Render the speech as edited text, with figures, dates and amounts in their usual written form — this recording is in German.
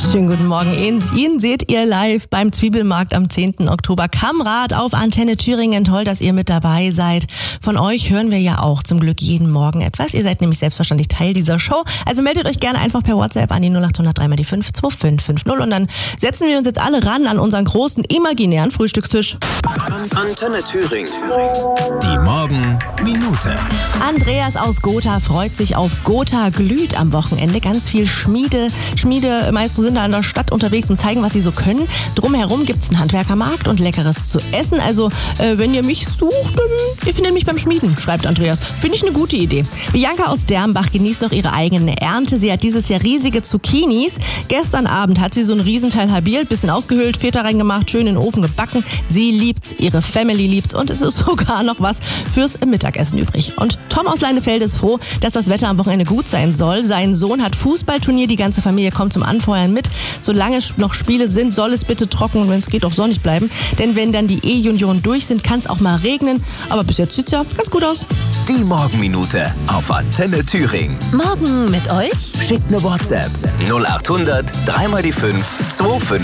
Schönen guten Morgen. Ihn seht ihr live beim Zwiebelmarkt am 10. Oktober. Kamrad auf Antenne Thüringen. Toll, dass ihr mit dabei seid. Von euch hören wir ja auch zum Glück jeden Morgen etwas. Ihr seid nämlich selbstverständlich Teil dieser Show. Also meldet euch gerne einfach per WhatsApp an die 0800 3 mal die 5 2550 und dann setzen wir uns jetzt alle ran an unseren großen imaginären Frühstückstisch. Antenne Thüringen. Die Morgenminute. Andreas aus Gotha freut sich auf Gotha glüht am Wochenende. Ganz viel Schmiedemeister sind da in der Stadt unterwegs und zeigen, was sie so können. Drumherum gibt es einen Handwerkermarkt und Leckeres zu essen. Also, wenn ihr mich sucht, ihr findet mich beim Schmieden, schreibt Andreas. Finde ich eine gute Idee. Bianca aus Dernbach genießt noch ihre eigene Ernte. Sie hat dieses Jahr riesige Zucchinis. Gestern Abend hat sie so ein Riesenteil halbiert, bisschen ausgehöhlt, Feta reingemacht, schön in den Ofen gebacken. Sie liebt's, ihre Family liebt's und es ist sogar noch was fürs Mittagessen übrig. Und Tom aus Leinefelde ist froh, dass das Wetter am Wochenende gut sein soll. Sein Sohn hat Fußballturnier, die ganze Familie kommt zum Anfeuern mit. Solange noch Spiele sind, soll es bitte trocken und wenn es geht auch sonnig bleiben. Denn wenn dann die E-Junioren durch sind, kann es auch mal regnen. Aber bis jetzt sieht's ja ganz gut aus. Die Morgenminute auf Antenne Thüringen. Morgen mit euch? Schickt eine WhatsApp 0800 3 mal die 5 25